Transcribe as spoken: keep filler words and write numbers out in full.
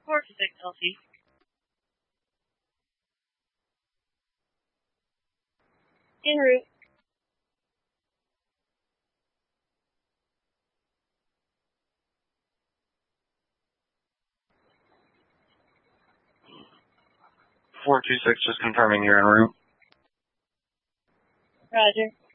four two six L T. En route. four two six, just confirming you're en route. Roger.